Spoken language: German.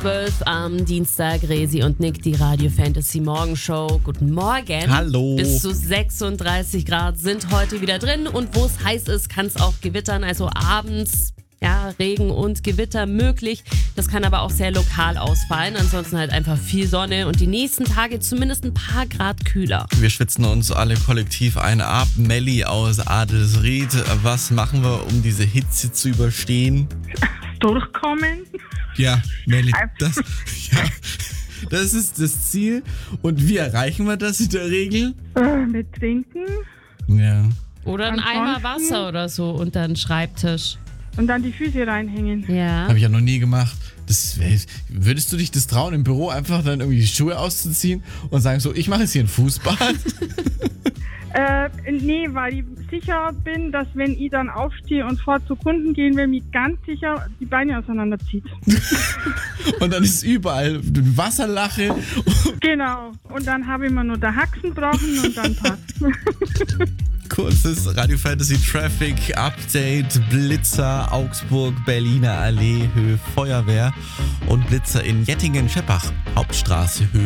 12 am Dienstag, Resi und Nick, die Radio Fantasy Morgenshow. Guten Morgen. Hallo. Bis zu 36 Grad sind heute wieder drin und wo es heiß ist, kann es auch gewittern, also abends. Ja, Regen und Gewitter möglich. Das kann aber auch sehr lokal ausfallen. Ansonsten halt einfach viel Sonne und die nächsten Tage zumindest ein paar Grad kühler. Wir schwitzen uns alle kollektiv ein ab. Melli aus Adelsried, was machen wir, um diese Hitze zu überstehen? Durchkommen. Ja, Melli, das ist das Ziel. Und wie erreichen wir das in der Regel? Mit Trinken Ja. Oder ein Eimer Wasser oder so unter den Schreibtisch. und dann die Füße reinhängen. Ja. Habe ich ja noch nie gemacht. Würdest du dich das trauen, im Büro einfach dann irgendwie die Schuhe auszuziehen und sagen so, ich mache jetzt hier ein Fußbad? Nee, weil ich sicher bin, dass wenn ich dann aufstehe und fort zu Kunden gehen will, mich ganz sicher die Beine auseinanderzieht. Und dann ist überall eine Wasserlache. Genau. Und dann habe ich mir nur der Haxen brauchen und dann passt. Kurzes Radio Fantasy Traffic Update. Blitzer, Augsburg, Berliner Allee, Höhe Feuerwehr und Blitzer in Jettingen-Scheppach, Hauptstraße, Höhe